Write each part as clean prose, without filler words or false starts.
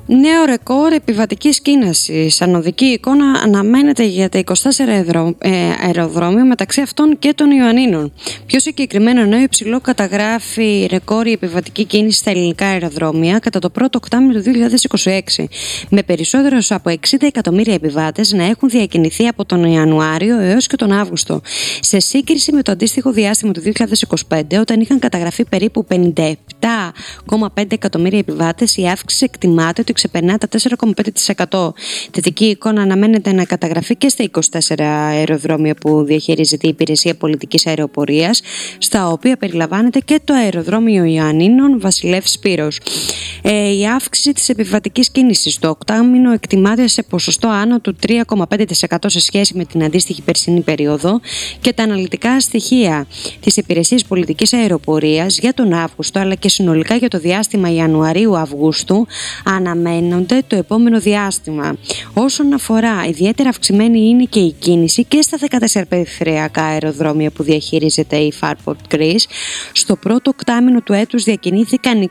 Νέο ρεκόρ επιβατικής κίνησης. Ανωδική εικόνα αναμένεται για τα 24 αεροδρόμια, μεταξύ αυτών και των Ιωαννίνων. Πιο συγκεκριμένο, νέο υψηλό καταγράφει ρεκόρ η επιβατική κίνηση στα ελληνικά αεροδρόμια κατά το πρώτο οκτάμινο του 2026, με περισσότερους από 60 εκατομμύρια επιβάτες να έχουν διακινηθεί από τον Ιανουάριο έως και τον Αύγουστο, σε σύγκριση με το αντίστοιχο διάστημα του 2025, όταν είχαν καταγραφεί περίπου 57,5 εκατομμύρια επιβάτες. Η αύξηση εκτιμάται ότι ξεπερνά τα 4,5%. Θετική εικόνα αναμένεται να καταγραφεί και στα 24 αεροδρόμια που διαχειρίζεται η Υπηρεσία Πολιτικής Αεροπορίας, στα οποία περιλαμβάνεται και το αεροδρόμιο Ιωαννίνων Βασιλεύ Σπύρος. Η αύξηση της επιβατικής κίνησης το οκτάμινο εκτιμάται σε ποσοστό άνω του 3,5% σε σχέση με την αντίστοιχη περσινή περίοδο, και τα αναλυτικά στοιχεία της Υπηρεσίας Πολιτικής Αεροπορίας για τον Αύγουστο αλλά και συνολικά για το διάστημα Ιανουαρίου-Αυγούστου αναμένονται το επόμενο διάστημα. Όσον αφορά, ιδιαίτερα αυξημένη είναι και η κίνηση και στα 14 περιφερειακά αεροδρόμια που διαχειρίζεται η Fraport Greece. Στο πρώτο οκτάμινο του έτους διακινήθηκαν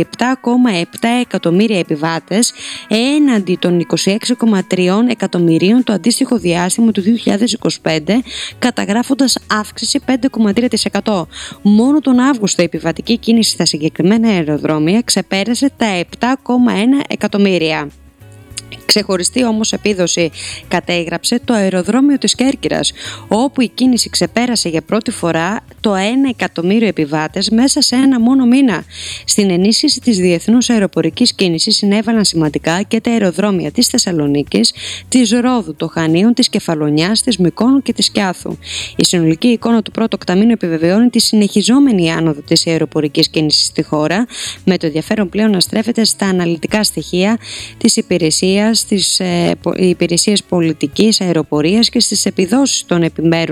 27,7 εκατομμύρια επιβάτες έναντι των 26,3 εκατομμυρίων το αντίστοιχο διάστημα του 2025, καταγράφοντας αύξηση 5,3%. Μόνο τον Αύγουστο η επιβατική κίνηση στα συγκεκριμένα αεροδρόμια ξεπέρασε τα 7,1 εκατομμύρια. Ξεχωριστή όμως επίδοση κατέγραψε το αεροδρόμιο της Κέρκυρας, όπου η κίνηση ξεπέρασε για πρώτη φορά το 1 εκατομμύριο επιβάτες μέσα σε ένα μόνο μήνα. Στην ενίσχυση της διεθνούς αεροπορικής κίνησης συνέβαλαν σημαντικά και τα αεροδρόμια της Θεσσαλονίκης, της Ρόδου, των Χανίων, της Κεφαλονιάς, της Μυκόνου και της Κιάθου. Η συνολική εικόνα του πρώτου οκταμήνου επιβεβαιώνει τη συνεχιζόμενη άνοδο της αεροπορικής κίνησης στη χώρα, με το ενδιαφέρον πλέον να στρέφεται στα αναλυτικά στοιχεία της υπηρεσίας, στις υπηρεσίες πολιτικής αεροπορίας και στις επιδόσεις των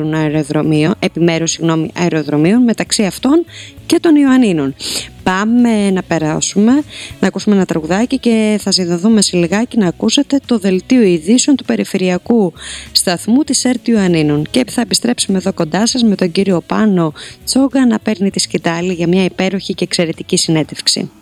επιμέρους αεροδρομίων, μεταξύ αυτών και των Ιωαννίνων. Πάμε να περάσουμε, να ακούσουμε ένα τραγουδάκι και θα συνδεθούμε σε λιγάκι να ακούσετε το δελτίο ειδήσεων του περιφερειακού σταθμού της ΕΡΤ Ιωαννίνων. Και θα επιστρέψουμε εδώ κοντά σας με τον κύριο Πάνο Τσόγκα να παίρνει τη σκητάλη για μια υπέροχη και εξαιρετική συνέντευξη.